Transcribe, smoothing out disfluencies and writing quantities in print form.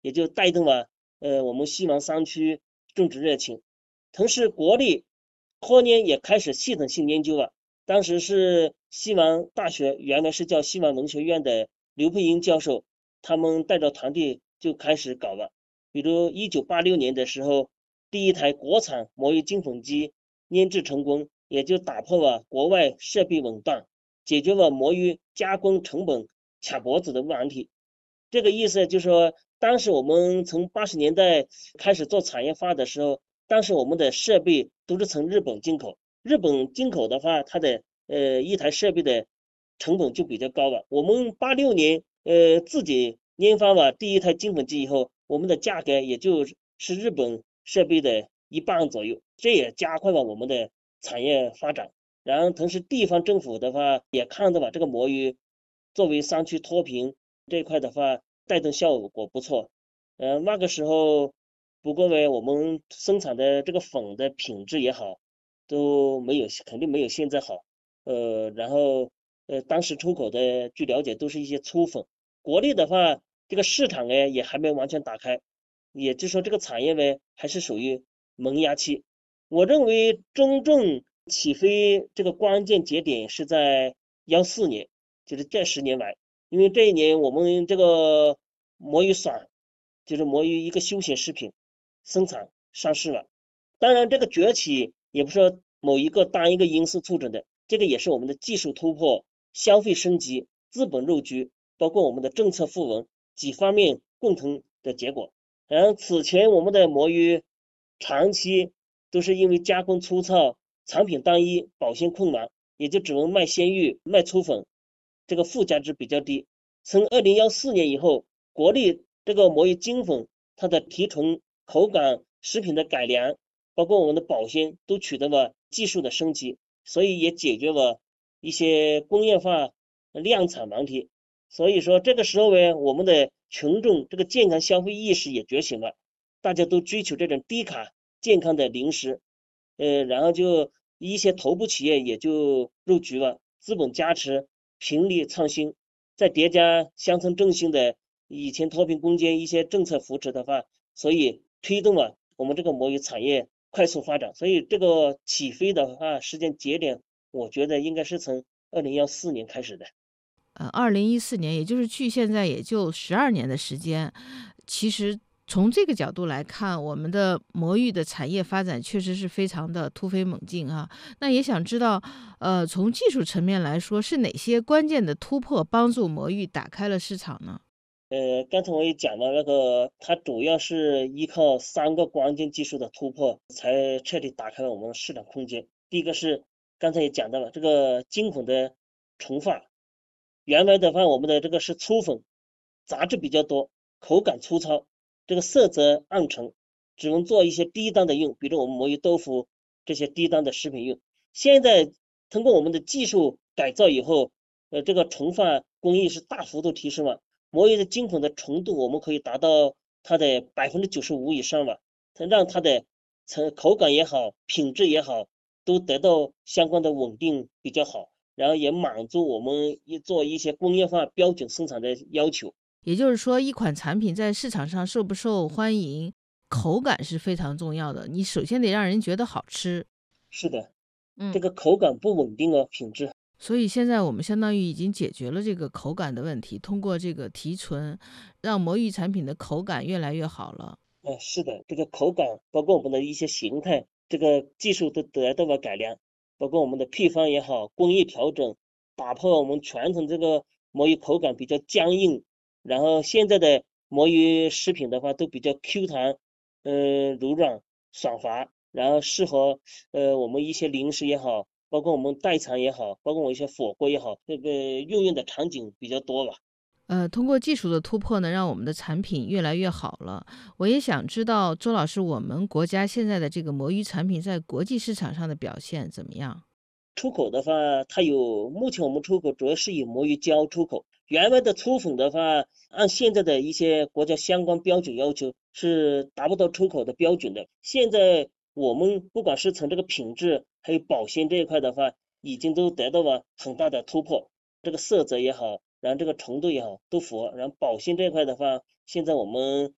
也就带动了我们西芒商区种植热情。同时，国内托年也开始系统性研究了。当时是西芒大学，原来是叫西芒农学院的刘佩英教授，他们带着团队就开始搞了。比如1986年的时候，第一台国产魔芋精粉机研制成功，也就打破了国外设备垄断，解决了魔芋加工成本卡脖子的问题。这个意思就是说，当时我们从80年代开始做产业化的时候，当时我们的设备都是从日本进口。日本进口的话，它的一台设备的成本就比较高了。我们86年自己研发了第一台精粉机以后，我们的价格也就是日本设备的一半左右，这也加快了我们的产业发展。然后同时地方政府的话也看到了这个魔芋作为商区脱贫这一块的话，带动效果不错。那个时候，不过呢，我们生产的这个粉的品质也好，都没有肯定没有现在好。然后当时出口的，据了解都是一些粗粉。国内的话，这个市场呢也还没完全打开，也就是说这个产业呢还是属于萌芽期。我认为真正起飞这个关键节点是在14年，就是这10年来。因为这一年我们这个魔芋爽，就是魔芋一个休闲食品生产上市了。当然，这个崛起也不是说某一个单一个因素促成的，这个也是我们的技术突破、消费升级、资本入局，包括我们的政策赋能几方面共同的结果。然后此前我们的魔芋长期都是因为加工粗糙、产品单一、保鲜困难，也就只能卖鲜芋、卖粗粉，这个附加值比较低。从2014年以后，国内这个魔芋精粉它的提纯、口感、食品的改良，包括我们的保鲜都取得了技术的升级，所以也解决了一些工业化量产难题。所以说这个时候呢，我们的群众这个健康消费意识也觉醒了，大家都追求这种低卡健康的零食。然后就一些头部企业也就入局了，资本加持，平力创新，再叠加乡村振兴的以前脱贫攻坚一些政策扶持的话，所以推动了我们这个魔芋产业快速发展。所以这个起飞的话，时间节点，我觉得应该是从2014年开始的。 2014年，也就是距现在也就12年的时间。其实从这个角度来看，我们的魔芋的产业发展确实是非常的突飞猛进啊。那也想知道，从技术层面来说，是哪些关键的突破帮助魔芋打开了市场呢？ 刚才我也讲了，那个它主要是依靠3个关键技术的突破，才彻底打开了我们的市场空间。第一个是刚才也讲到了，这个精粉的纯化，原来的话我们的这个是粗粉，杂质比较多，口感粗糙，这个色泽暗沉，只能做一些低端的用，比如我们魔芋豆腐这些低端的食品用。现在通过我们的技术改造以后，这个纯化工艺是大幅度提升了。魔芋的精粉的纯度我们可以达到它的95%以上了，它让它的口感也好，品质也好，都得到相关的稳定比较好，然后也满足我们做一些工业化标准生产的要求。 也就是说，一款产品在市场上受不受欢迎，口感是非常重要的。你首先得让人觉得好吃。 是的， 嗯。 这个口感不稳定哦，品质。 所以现在我们相当于已经解决了这个口感的问题，通过这个提纯，让魔芋产品的口感越来越好了。 是的，这个口感包括我们的一些形态，这个技术都得到了改良，包括我们的配方也好，工艺调整，打破了我们传统这个魔芋口感比较僵硬，然后现在的魔芋食品的话都比较 Q 弹，柔软爽滑，然后适合我们一些零食也好，包括我们代餐也好，包括我们一些火锅也好，这个运用的场景比较多吧。 通过技术的突破呢，让我们的产品越来越好了。我也想知道，周老师，我们国家现在的这个魔芋产品在国际市场上的表现怎么样？ 出口的话，目前我们出口主要是以魔芋胶出口。原来的粗粉的话，按现在的一些国家相关标准要求是达不到出口的标准的。现在我们不管是从这个品质还有保鲜这一块的话，已经都得到了很大的突破。这个色泽也好，然后这个纯度也好都符合。然后保鲜这一块的话，现在我们